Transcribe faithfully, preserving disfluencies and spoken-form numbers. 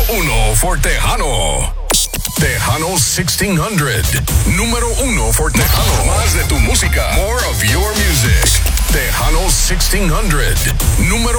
uno for Tejano. Tejano sixteen hundred. Número uno for Tejano. Más de tu música. More of your music. Tejano sixteen hundred. Número